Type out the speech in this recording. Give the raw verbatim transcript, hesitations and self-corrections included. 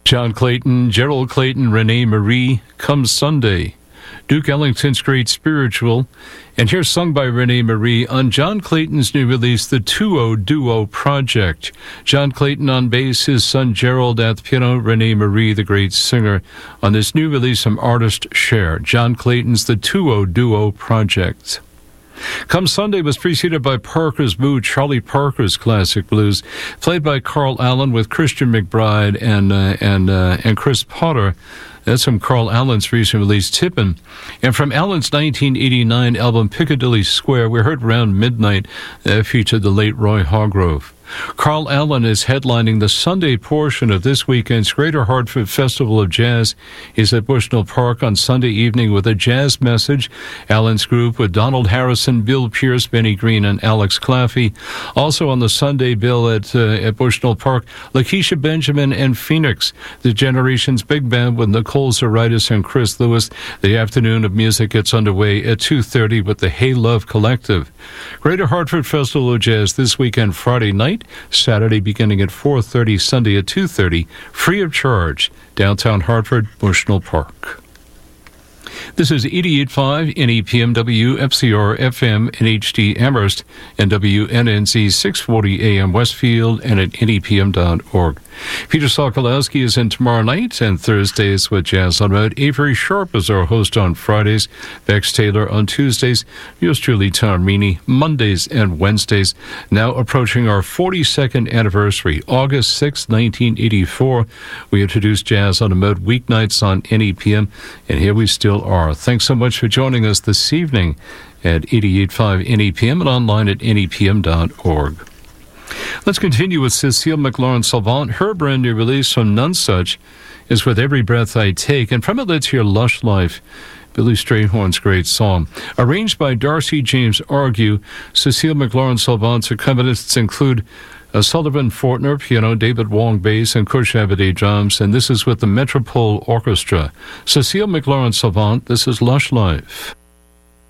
John Clayton, Gerald Clayton, Renee Marie, Come Sunday. Duke Ellington's Great Spiritual. And here's sung by Renee Marie on John Clayton's new release, the two-oh Duo Project. John Clayton on bass, his son Gerald at the piano, Renee Marie, the great singer, on this new release from Artist Share. John Clayton's the two-oh Duo Project. Come Sunday was preceded by Parker's Mood, Charlie Parker's classic blues, played by Carl Allen with Christian McBride and uh, and uh, and Chris Potter. That's from Carl Allen's recent release, Tippin'. And from Allen's nineteen eighty-nine album, Piccadilly Square, we heard Round Midnight, uh, featured the late Roy Hargrove. Carl Allen is headlining the Sunday portion of this weekend's Greater Hartford Festival of Jazz. He's at Bushnell Park on Sunday evening with a jazz message. Allen's group with Donald Harrison, Bill Pierce, Benny Green, and Alex Claffey. Also on the Sunday bill at uh, at Bushnell Park, Lakeisha Benjamin and Phoenix, the Generations Big Band with Nicole Zaritis and Chris Lewis. The afternoon of music gets underway at two thirty with the Hey Love Collective. Greater Hartford Festival of Jazz this weekend, Friday night, Saturday beginning at four thirty, Sunday at two thirty, free of charge, downtown Hartford, Bushnell Park. This is eighty-eight point five N E P M W F C R F M in H D Amherst and W N N Z six forty A M Westfield and at N E P M dot org. Peter Sokolowski is in tomorrow night and Thursdays with Jazz on Road. Avery Sharp is our host on Fridays. Bex Taylor on Tuesdays. Yours truly, Tom Meany, Mondays and Wednesdays. Now approaching our forty-second anniversary, August sixth, nineteen eighty-four. We introduced Jazz on the Mode weeknights on N E P M, and here we still are. Thanks so much for joining us this evening at eighty-eight point five N E P M and online at N E P M dot org. Let's continue with Cecile McLaurin-Salvant. Her brand new release from None Such is With Every Breath I Take, and from it let's hear Lush Life, Billy Strayhorn's great song. Arranged by Darcy James Argue, Cecile McLaurin-Salvant's accompanist include uh, Sullivan Fortner, piano, David Wong, bass, and Kush Abadi, drums, and this is with the Metropole Orchestra. Cecile McLaurin-Salvant, this is Lush Life.